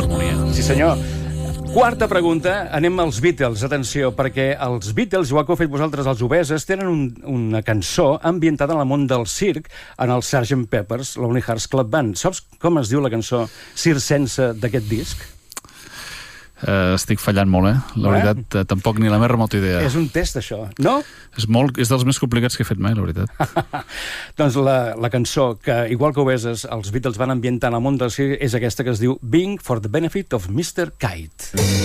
l'harmonia. Sí, senyor. Quarta pregunta, anem als Beatles. Atenció, perquè els Beatles, igual que ho heu fet vosaltres, els obeses, tenen una cançó ambientada en el món del circ en el Sgt. Pepper's Lonely Hearts Club Band. Saps com es diu la cançó circense d'aquest disc? Estic fallant molt, La veritat, tampoc ni la més remota idea. És un test, això, no? És dels més complicats que he fet mai, la veritat. Doncs la cançó que, igual que obeses, els Beatles van ambientar en el món del circ és aquesta que es diu Being for the Benefit of Mr. Kite.